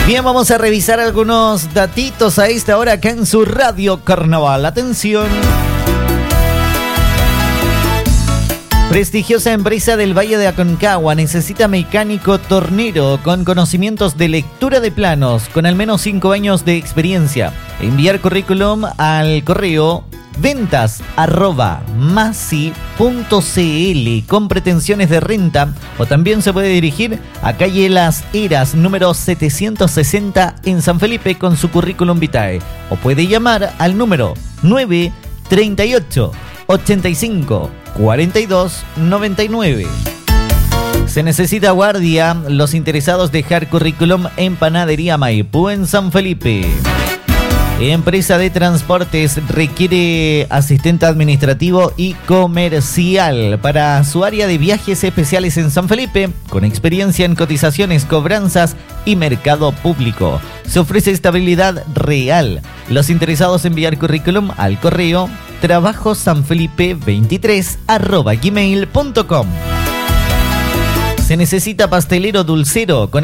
Bien, vamos a revisar algunos datitos a esta hora acá en su Radio Carnaval. Atención. Prestigiosa empresa del Valle de Aconcagua necesita mecánico tornero con conocimientos de lectura de planos, con al menos 5 años de experiencia. Enviar currículum al correo ventas@masi.cl con pretensiones de renta, o también se puede dirigir a calle Las Heras, número 760 en San Felipe con su currículum vitae, o puede llamar al número 938 85 42 99. Se necesita guardia. Los interesados dejar currículum en Panadería Maipú en San Felipe. Empresa de transportes requiere asistente administrativo y comercial para su área de viajes especiales en San Felipe, con experiencia en cotizaciones, cobranzas y mercado público. Se ofrece estabilidad real. Los interesados enviar currículum al correo trabajosanfelipe23@gmail.com. Se necesita pastelero dulcero con